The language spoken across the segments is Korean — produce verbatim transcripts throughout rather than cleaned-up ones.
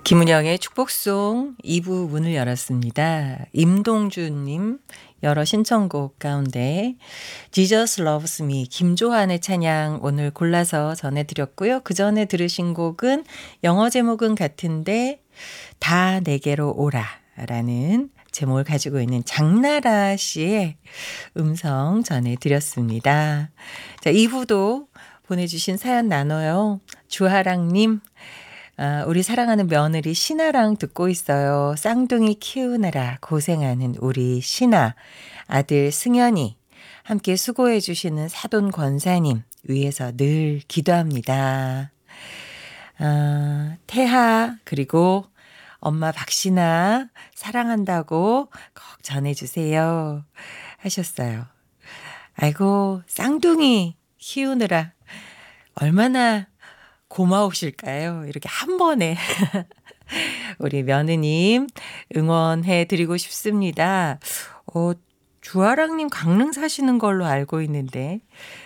김은영의 축복송 이 부 문을 열었습니다. 임동준님 여러 신청곡 가운데 Jesus Loves Me 김조한의 찬양 오늘 골라서 전해드렸고요. 그 전에 들으신 곡은 영어 제목은 같은데 다 내게로 오라 라는 제목을 가지고 있는 장나라 씨의 음성 전해드렸습니다. 자, 이 부도 보내주신 사연 나눠요. 주하랑님 아, 우리 사랑하는 며느리 신아랑 듣고 있어요. 쌍둥이 키우느라 고생하는 우리 신아, 아들 승현이, 함께 수고해 주시는 사돈 권사님 위해서 늘 기도합니다. 아, 태하 그리고 엄마 박신아 사랑한다고 꼭 전해주세요 하셨어요. 아이고 쌍둥이 키우느라 얼마나 고마우실까요? 이렇게 한 번에 우리 며느님 응원해 드리고 싶습니다. 어, 주아랑님 강릉 사시는 걸로 알고 있는데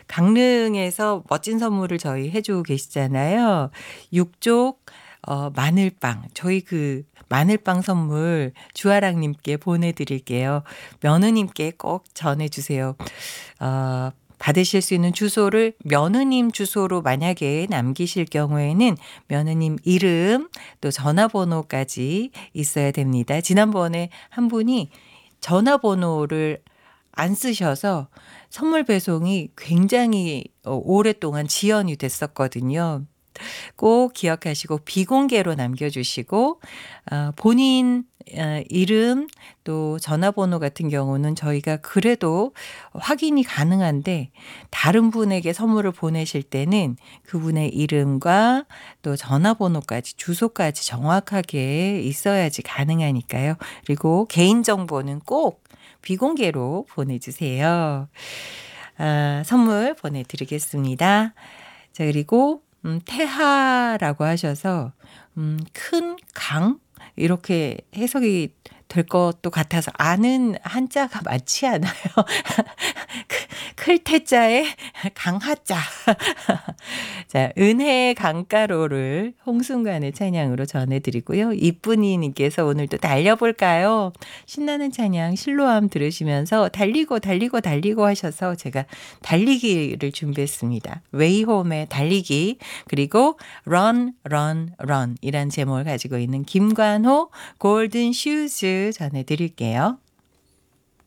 강릉에서 멋진 선물을 저희 해주고 계시잖아요. 육족 어, 마늘빵 저희 그 마늘빵 선물 주아랑님께 보내드릴게요. 며느님께 꼭 전해주세요. 어, 받으실 수 있는 주소를 며느님 주소로 만약에 남기실 경우에는 며느님 이름 또 전화번호까지 있어야 됩니다. 지난번에 한 분이 전화번호를 안 쓰셔서 선물 배송이 굉장히 오랫동안 지연이 됐었거든요. 꼭 기억하시고 비공개로 남겨주시고 어, 본인 어, 이름 또 전화번호 같은 경우는 저희가 그래도 확인이 가능한데 다른 분에게 선물을 보내실 때는 그분의 이름과 또 전화번호까지 주소까지 정확하게 있어야지 가능하니까요. 그리고 개인정보는 꼭 비공개로 보내주세요. 아, 선물 보내드리겠습니다. 자, 그리고 음, 태하라고 하셔서 음, 큰 강 이렇게 해석이 될 것도 같아서 아는 한자가 맞지 않아요. 클태자에 강하자. 자, 은혜의 강가로를 홍순간의 찬양으로 전해드리고요. 이쁜이님께서 오늘도 달려볼까요? 신나는 찬양 실로암 들으시면서 달리고 달리고 달리고 하셔서 제가 달리기를 준비했습니다. 웨이홈의 달리기 그리고 Run Run Run 이란 제목을 가지고 있는 김관호 골든 슈즈 전해드릴게요.